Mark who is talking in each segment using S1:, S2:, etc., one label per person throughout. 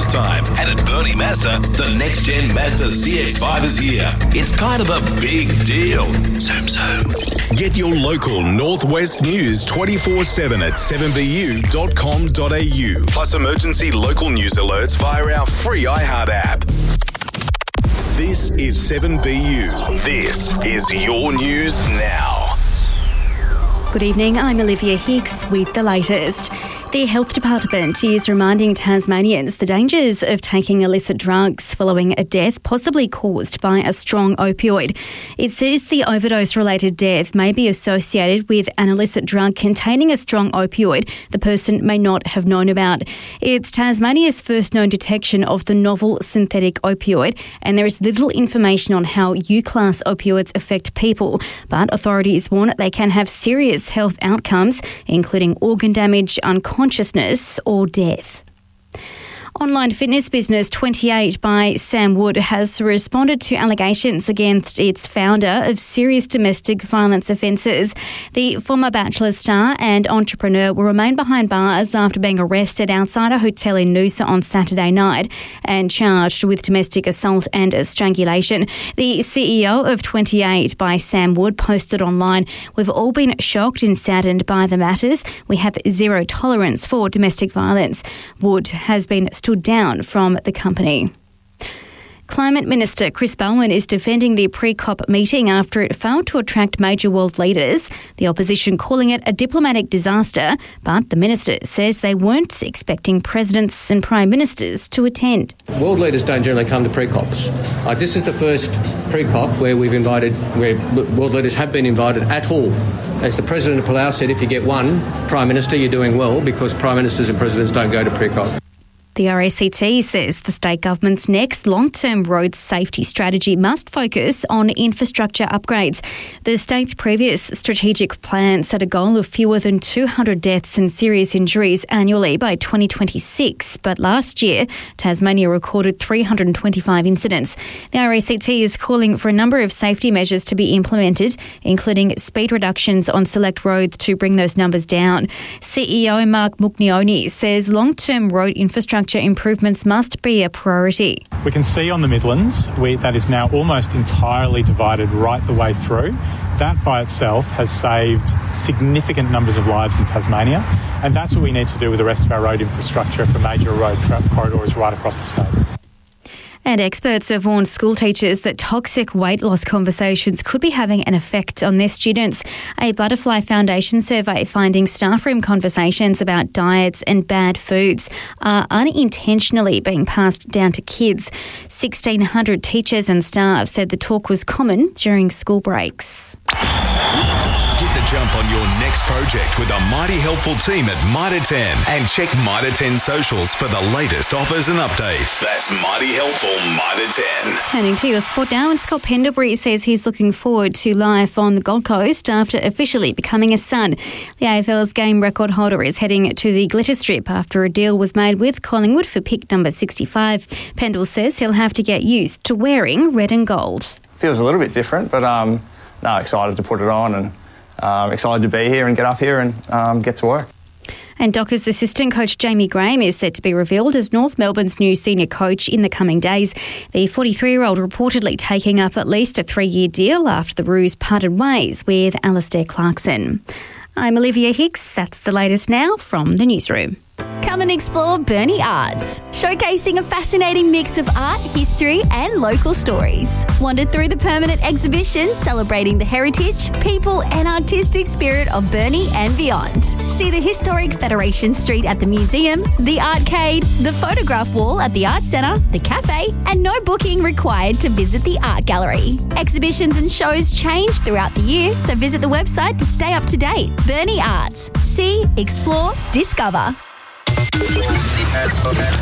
S1: Christmas time, and at Bernie Mazda, the next-gen Mazda CX-5 is here. It's kind of a big deal. Zoom, zoom. Get your local Northwest news 24/7 at 7bu.com.au. Plus emergency local news alerts via our free iHeart app. This is 7BU. This is your news now.
S2: Good evening, I'm Olivia Hicks with the latest. The Health Department is reminding Tasmanians the dangers of taking illicit drugs following a death possibly caused by a strong opioid. It says the overdose-related death may be associated with an illicit drug containing a strong opioid the person may not have known about. It's Tasmania's first known detection of the novel synthetic opioid, and there is little information on how U-class opioids affect people, but authorities warn they can have serious health outcomes, including organ damage, unconsciousness or death. Online fitness business 28 by Sam Wood has responded to allegations against its founder of serious domestic violence offences. The former Bachelor star and entrepreneur will remain behind bars after being arrested outside a hotel in Noosa on Saturday night and charged with domestic assault and strangulation. The CEO of 28 by Sam Wood posted online, "We've all been shocked and saddened by the matters. We have zero tolerance for domestic violence." Wood has been stood down from the company. Climate Minister Chris Bowen is defending the pre-COP meeting after it failed to attract major world leaders, the opposition calling it a diplomatic disaster, but the minister says they weren't expecting presidents and prime ministers to attend.
S3: World leaders don't generally come to pre-COPs. This is the first pre-COP where world leaders have been invited at all. As the President of Palau said, if you get one prime minister, you're doing well, because prime ministers and presidents don't go to pre-COP.
S2: The RACT says the state government's next long-term road safety strategy must focus on infrastructure upgrades. The state's previous strategic plan set a goal of fewer than 200 deaths and serious injuries annually by 2026, but last year Tasmania recorded 325 incidents. The RACT is calling for a number of safety measures to be implemented, including speed reductions on select roads to bring those numbers down. CEO Mark Muknioni says long-term road infrastructure improvements must be a priority.
S4: We can see on the Midlands that is now almost entirely divided right the way through. That by itself has saved significant numbers of lives in Tasmania, and that's what we need to do with the rest of our road infrastructure for major road corridors right across the state.
S2: And experts have warned school teachers that toxic weight loss conversations could be having an effect on their students. A Butterfly Foundation survey finding staff room conversations about diets and bad foods are unintentionally being passed down to kids. 1,600 teachers and staff said the talk was common during school breaks.
S1: Get the jump on your next project with a mighty helpful team at Mitre 10, and check Mitre 10 socials for the latest offers and updates. That's mighty helpful, Mitre 10.
S2: Turning to your sport now, and Scott Pendlebury says he's looking forward to life on the Gold Coast after officially becoming a Sun. The AFL's game record holder is heading to the Glitter Strip after a deal was made with Collingwood for pick number 65. Pendle says he'll have to get used to wearing red and gold.
S5: Feels a little bit different, but excited to put it on, and excited to be here and get up here and get to work.
S2: And Dockers assistant coach Jamie Graham is set to be revealed as North Melbourne's new senior coach in the coming days. The 43-year-old reportedly taking up at least a 3-year deal after the Roos parted ways with Alistair Clarkson. I'm Olivia Hicks. That's the latest now from the newsroom.
S6: Come and explore Burnie Arts, showcasing a fascinating mix of art, history and local stories. Wander through the permanent exhibition celebrating the heritage, people and artistic spirit of Burnie and beyond. See the historic Federation Street at the museum, the arcade, the photograph wall at the Art Centre, the cafe, and no booking required to visit the art gallery. Exhibitions and shows change throughout the year, so visit the website to stay up to date. Burnie Arts. See, explore, discover.
S7: Everybody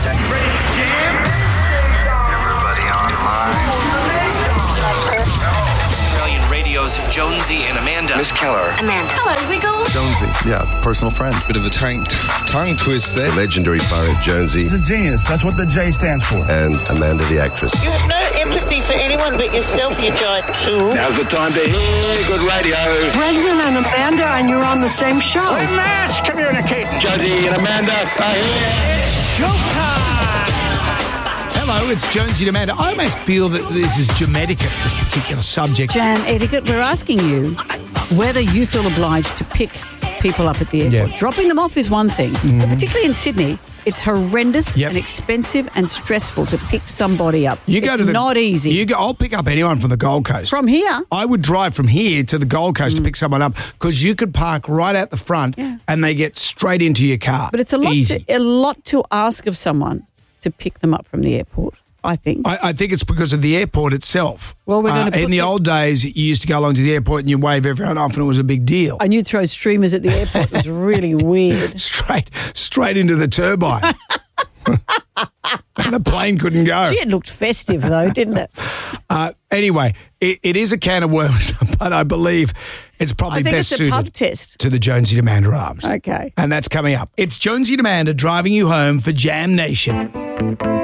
S7: online.
S8: Australian Radio's Jonesy and Amanda.
S7: Miss Keller.
S6: Amanda. Hello, Wiggles.
S9: Jonesy, yeah, personal friend.
S10: Bit of a tongue twist there.
S9: The legendary poet Jonesy.
S11: He's a genius. That's what the J stands for.
S9: And Amanda, the actress.
S12: You have no empathy for anyone but yourself, you giant tool.
S13: Now's the time to hear good radio.
S14: Brendan and Amanda, and you're on the same show.
S13: We're mass communicating. Jonesy and Amanda are here.
S8: It's showtime!
S15: Hello, it's Jonesy and Amanda. I almost feel that this is jam etiquette, this particular subject.
S16: Jam etiquette, we're asking you whether you feel obliged to pick people up at the airport.
S15: Yeah.
S16: Dropping them off is one thing, but particularly in Sydney, it's horrendous and expensive and stressful to pick somebody up. It's not easy.
S15: I'll pick up anyone from the Gold Coast.
S16: From here?
S15: I would drive from here to the Gold Coast to pick someone up because you could park right out the front and they get straight into your car.
S16: But it's a lot to ask of someone to pick them up from the airport, I think.
S15: I think it's because of the airport itself.
S16: Well, we're going to
S15: in the old days, you used to go along to the airport and you wave everyone off and it was a big deal.
S16: And you'd throw streamers at the airport. It was really weird.
S15: Straight into the turbine. And the plane couldn't go.
S16: Gee, it looked festive, though, didn't it?
S15: Anyway, it is a can of worms, but I believe it's probably best suited to the Jonesy and Amanda Arms.
S16: Okay.
S15: And that's coming up. It's Jonesy and Amanda driving you home for Jam Nation.